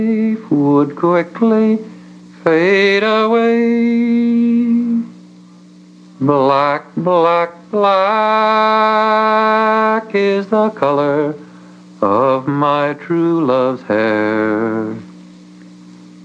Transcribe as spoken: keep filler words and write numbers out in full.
would quickly fade away. Black, black, black is the color of my true love's hair.